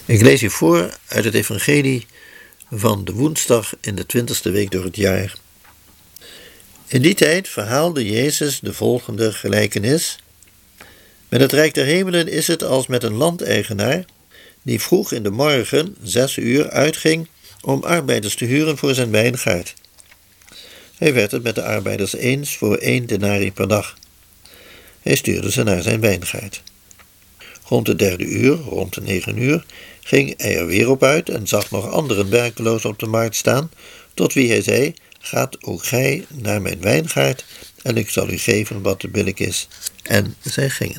Ik lees u voor uit het evangelie van de woensdag in de 20e week door het jaar. In die tijd verhaalde Jezus de volgende gelijkenis. Met het Rijk der Hemelen is het als met een landeigenaar die vroeg in de morgen 6 uur uitging om arbeiders te huren voor zijn wijngaard. Hij werd het met de arbeiders eens voor 1 denarii per dag. Hij stuurde ze naar zijn wijngaard. Rond de 3e uur, rond de 9 uur, ging hij er weer op uit en zag nog anderen werkeloos op de markt staan, tot wie hij zei: gaat ook gij naar mijn wijngaard en ik zal u geven wat te billijk is. En zij gingen.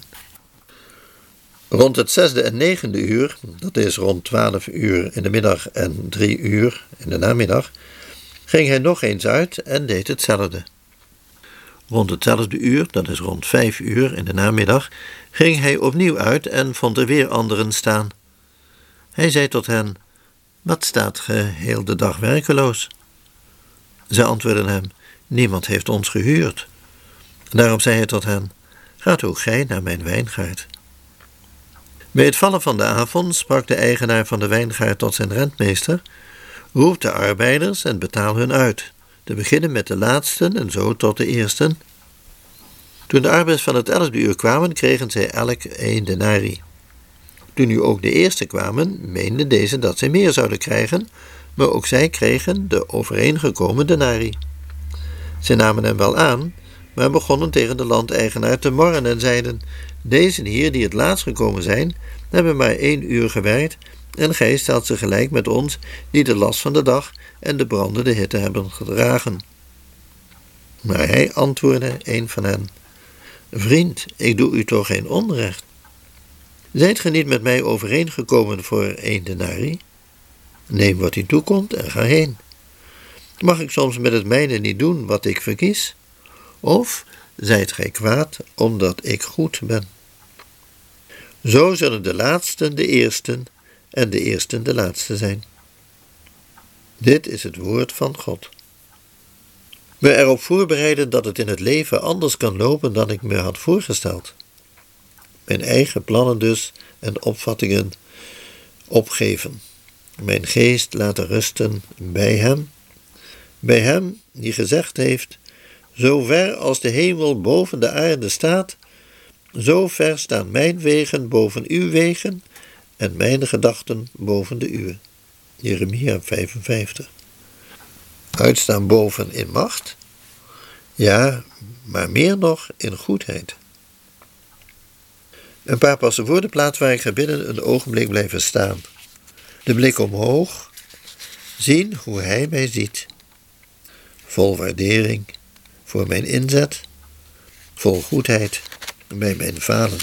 Rond het 6e en 9e uur, dat is rond 12 uur in de middag en 3 uur in de namiddag, ging hij nog eens uit en deed hetzelfde. Rond hetzelfde uur, dat is rond 5 uur in de namiddag, ging hij opnieuw uit en vond er weer anderen staan. Hij zei tot hen: wat staat ge heel de dag werkeloos? Zij antwoordden hem: niemand heeft ons gehuurd. Daarop zei hij tot hen: gaat ook gij naar mijn wijngaard. Bij het vallen van de avond sprak de eigenaar van de wijngaard tot zijn rentmeester: roep de arbeiders en betaal hun uit, te beginnen met de laatsten en zo tot de eersten. Toen de arbeiders van het 11e uur kwamen, kregen zij elk 1 denarii. Toen nu ook de eerste kwamen, meenden deze dat zij meer zouden krijgen, maar ook zij kregen de overeengekomen denarii. Zij namen hem wel aan, maar begonnen tegen de landeigenaar te morren en zeiden: deze hier die het laatst gekomen zijn, hebben maar 1 uur gewerkt, en gij stelt ze gelijk met ons, die de last van de dag en de brandende hitte hebben gedragen. Maar hij antwoordde een van hen: vriend, ik doe u toch geen onrecht? Zijt ge niet met mij overeengekomen voor 1 denarii? Neem wat u toekomt en ga heen. Mag ik soms met het mijne niet doen wat ik verkies? Of zijt gij kwaad omdat ik goed ben? Zo zullen de laatsten de eersten en de eersten de laatsten zijn. Dit is het woord van God. Me erop voorbereiden dat het in het leven anders kan lopen dan ik me had voorgesteld. Mijn eigen plannen dus en opvattingen opgeven. Mijn geest laten rusten bij hem die gezegd heeft: zo ver als de hemel boven de aarde staat, zo ver staan mijn wegen boven uw wegen en mijn gedachten boven de uwe. Jeremia 55. Uitstaan boven in macht? Ja, maar meer nog in goedheid. Een paar passen voor de plaats waar ik ga bidden een ogenblik blijven staan. De blik omhoog, zien hoe hij mij ziet. Vol waardering voor mijn inzet, vol goedheid bij mijn falen.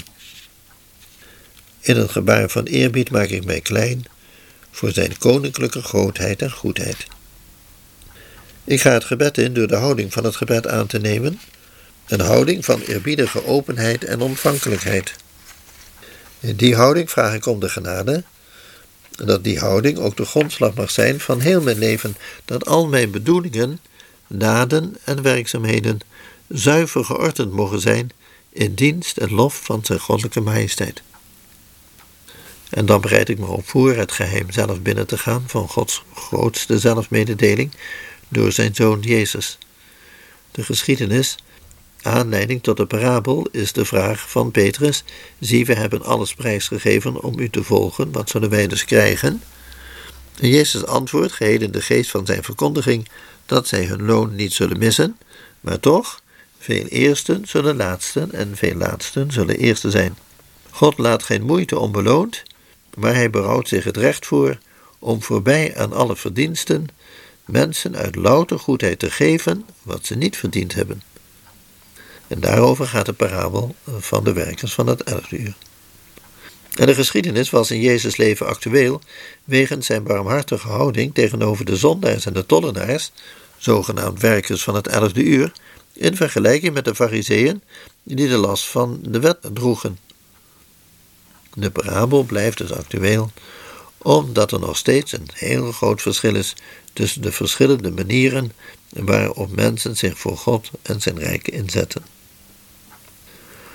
In een gebaar van eerbied maak ik mij klein voor zijn koninklijke grootheid en goedheid. Ik ga het gebed in door de houding van het gebed aan te nemen, een houding van eerbiedige openheid en ontvankelijkheid. In die houding vraag ik om de genade, en dat die houding ook de grondslag mag zijn van heel mijn leven, dat al mijn bedoelingen, daden en werkzaamheden zuiver geordend mogen zijn in dienst en lof van zijn goddelijke majesteit. En dan bereid ik me op voor het geheim zelf binnen te gaan van Gods grootste zelfmededeling door zijn Zoon Jezus. De geschiedenis, aanleiding tot de parabel, is de vraag van Petrus: zie, we hebben alles prijsgegeven om u te volgen, wat zullen wij dus krijgen? En Jezus antwoordt, geheel in de geest van zijn verkondiging, dat zij hun loon niet zullen missen, maar toch, veel eersten zullen laatsten en veel laatsten zullen eersten zijn. God laat geen moeite onbeloond, maar hij berouwt zich het recht voor om voorbij aan alle verdiensten mensen uit louter goedheid te geven wat ze niet verdiend hebben. En daarover gaat de parabel van de werkers van het 11e uur. En de geschiedenis was in Jezus' leven actueel wegens zijn barmhartige houding tegenover de zondaars en de tollenaars, zogenaamd werkers van het 11e uur, in vergelijking met de Farizeeën die de last van de wet droegen. De parabel blijft dus actueel, omdat er nog steeds een heel groot verschil is tussen de verschillende manieren waarop mensen zich voor God en zijn rijk inzetten.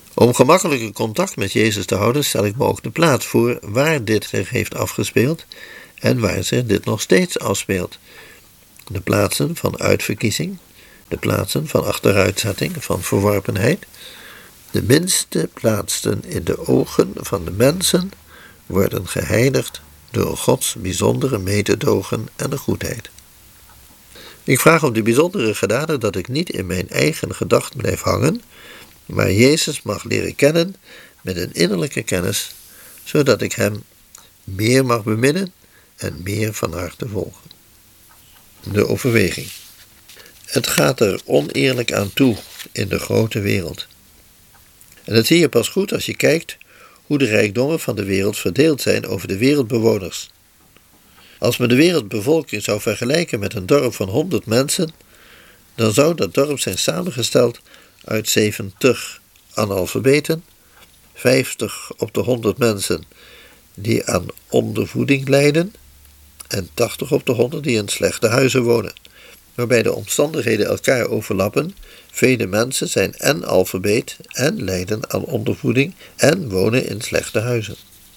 Om gemakkelijker contact met Jezus te houden, stel ik me ook de plaats voor waar dit zich heeft afgespeeld en waar zich dit nog steeds afspeelt. De plaatsen van uitverkiezing, de plaatsen van achteruitzetting, van verworpenheid. De minste plaatsen in de ogen van de mensen worden geheiligd door Gods bijzondere mededogen en de goedheid. Ik vraag om die bijzondere genade dat ik niet in mijn eigen gedachten blijf hangen, maar Jezus mag leren kennen met een innerlijke kennis, zodat ik hem meer mag beminnen en meer van harte volgen. De overweging. Het gaat er oneerlijk aan toe in de grote wereld. En dat zie je pas goed als je kijkt hoe de rijkdommen van de wereld verdeeld zijn over de wereldbewoners. Als men de wereldbevolking zou vergelijken met een dorp van 100 mensen, dan zou dat dorp zijn samengesteld uit 70 analfabeten, 50 op de 100 mensen die aan ondervoeding lijden en 80 op de 100 die in slechte huizen wonen, waarbij de omstandigheden elkaar overlappen. Vele mensen zijn en alfabeet en lijden aan ondervoeding en wonen in slechte huizen.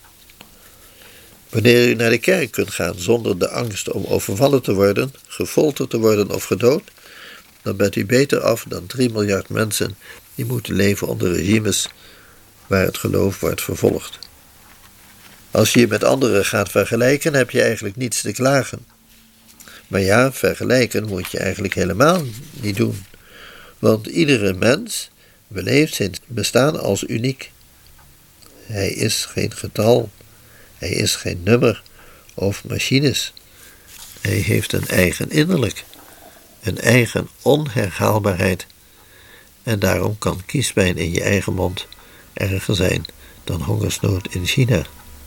Wanneer u naar de kerk kunt gaan zonder de angst om overvallen te worden, gefolterd te worden of gedood, dan bent u beter af dan 3 miljard mensen die moeten leven onder regimes waar het geloof wordt vervolgd. Als je je met anderen gaat vergelijken, heb je eigenlijk niets te klagen. Maar ja, vergelijken moet je eigenlijk helemaal niet doen. Want iedere mens beleeft zijn bestaan als uniek. Hij is geen getal, hij is geen nummer of machines. Hij heeft een eigen innerlijk, een eigen onherhaalbaarheid. En daarom kan kiespijn in je eigen mond erger zijn dan hongersnood in China.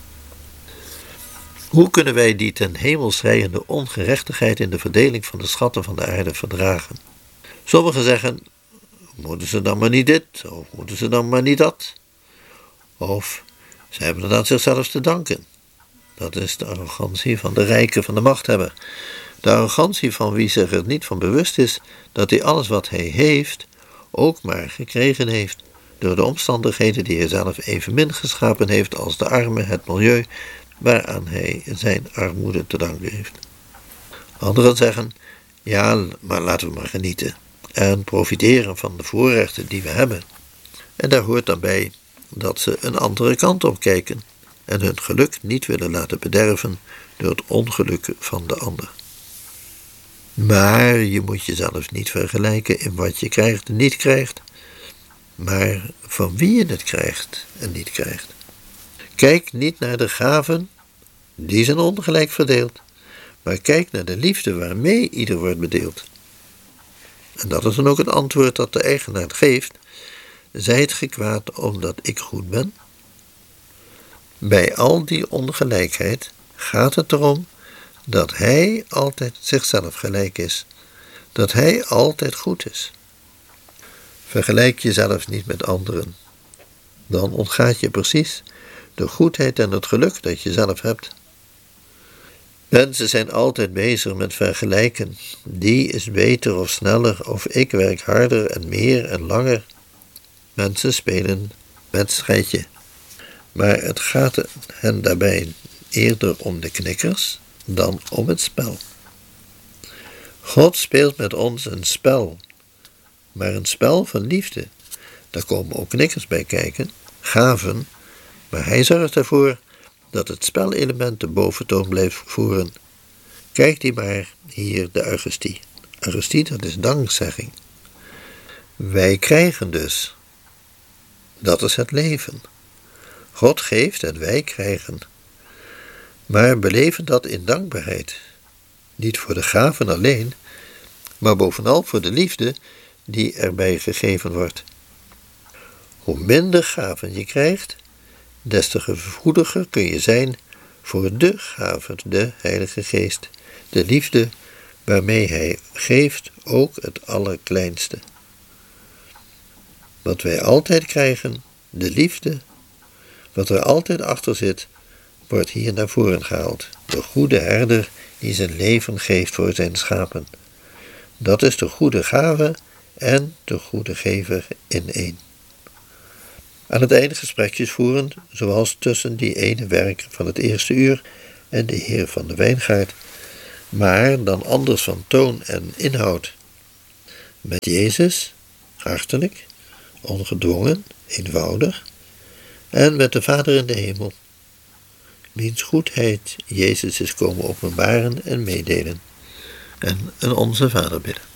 Hoe kunnen wij die ten hemel schreiende ongerechtigheid in de verdeling van de schatten van de aarde verdragen? Sommigen zeggen, moeten ze dan maar niet dit, of moeten ze dan maar niet dat? Of, ze hebben het aan zichzelf te danken. Dat is de arrogantie van de rijken, van de machthebber. De arrogantie van wie zich er niet van bewust is dat hij alles wat hij heeft, ook maar gekregen heeft, door de omstandigheden die hij zelf evenmin geschapen heeft als de armen, het milieu, waaraan hij zijn armoede te danken heeft. Anderen zeggen, ja, maar laten we maar genieten en profiteren van de voorrechten die we hebben. En daar hoort dan bij dat ze een andere kant op kijken en hun geluk niet willen laten bederven door het ongeluk van de ander. Maar je moet jezelf niet vergelijken in wat je krijgt en niet krijgt, maar van wie je het krijgt en niet krijgt. Kijk niet naar de gaven, die zijn ongelijk verdeeld, maar kijk naar de liefde waarmee ieder wordt bedeeld. En dat is dan ook het antwoord dat de eigenaar geeft. Zijt ge kwaad omdat ik goed ben? Bij al die ongelijkheid gaat het erom dat hij altijd zichzelf gelijk is, dat hij altijd goed is. Vergelijk jezelf niet met anderen, dan ontgaat je precies de goedheid en het geluk dat je zelf hebt. Mensen zijn altijd bezig met vergelijken. Die is beter of sneller, of ik werk harder en meer en langer. Mensen spelen een wedstrijdje. Maar het gaat hen daarbij eerder om de knikkers dan om het spel. God speelt met ons een spel, maar een spel van liefde. Daar komen ook knikkers bij kijken, gaven, maar hij zorgt ervoor dat het spelelement de boventoon blijft voeren. Kijk die maar hier, de Eucharistie. Eucharistie, dat is dankzegging. Wij krijgen dus. Dat is het leven. God geeft en wij krijgen. Maar beleven dat in dankbaarheid. Niet voor de gaven alleen, maar bovenal voor de liefde die erbij gegeven wordt. Hoe minder gaven je krijgt, des te gevoeliger kun je zijn voor de gave, de Heilige Geest, de liefde waarmee hij geeft, ook het allerkleinste. Wat wij altijd krijgen, de liefde, wat er altijd achter zit, wordt hier naar voren gehaald. De goede herder die zijn leven geeft voor zijn schapen. Dat is de goede gave en de goede gever in één. Aan het einde gesprekjes voeren, zoals tussen die ene werker van het eerste uur en de heer van de wijngaard, maar dan anders van toon en inhoud. Met Jezus, hartelijk, ongedwongen, eenvoudig, en met de Vader in de hemel, wiens goedheid Jezus is komen openbaren en meedelen, en een Onze Vader bidden.